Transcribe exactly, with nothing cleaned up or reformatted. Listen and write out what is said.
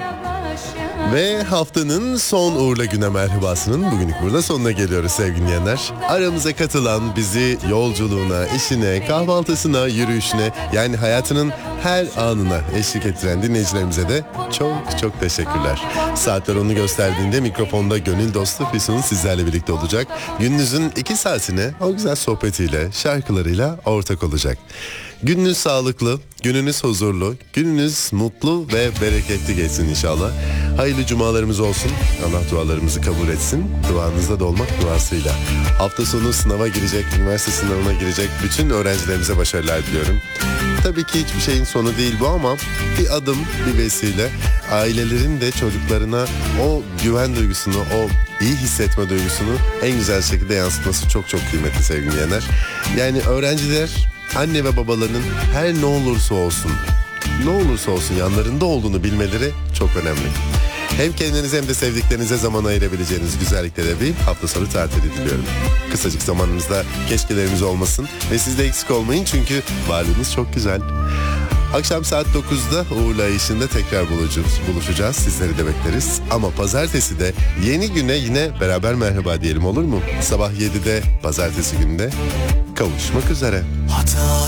Ve haftanın son Uğur'la Güne merhabasının bugünlük burada sonuna geliyoruz sevgili dinleyenler. Aramıza katılan, bizi yolculuğuna, işine, kahvaltısına, yürüyüşüne, yani hayatının her anına eşlik ettiren dinleyicilerimize de çok çok teşekkürler. Saatler onu gösterdiğinde mikrofonda gönül dostu Füsun sizlerle birlikte olacak. Gününüzün iki saatine o güzel sohbetiyle, şarkılarıyla ortak olacak. Gününüz sağlıklı, gününüz huzurlu, gününüz mutlu ve bereketli geçsin inşallah. Hayırlı cumalarımız olsun. Allah dualarımızı kabul etsin. Duanızda da olmak duasıyla. Hafta sonu sınava girecek, üniversite sınavına girecek bütün öğrencilerimize başarılar diliyorum. Tabii ki hiçbir şeyin sonu değil bu ama bir adım, bir vesile. Ailelerin de çocuklarına o güven duygusunu, o iyi hissetme duygusunu en güzel şekilde yansıtması çok çok kıymetli sevgili dinleyenler. Yani öğrenciler anne ve babalarının her ne olursa olsun, ne olursa olsun yanlarında olduğunu bilmeleri çok önemli. Hem kendinize hem de sevdiklerinize zaman ayırabileceğiniz güzelliklere bir hafta sonu tatili diliyorum. Kısacık zamanınızda keşkelerimiz olmasın ve siz de eksik olmayın çünkü varlığınız çok güzel. Akşam saat dokuzda Uğur'la Ayşin'de tekrar buluşacağız, buluşacağız. Sizleri de bekleriz. Ama pazartesi de yeni güne yine beraber merhaba diyelim, olur mu? Sabah yedide pazartesi günde kavuşmak üzere. Hata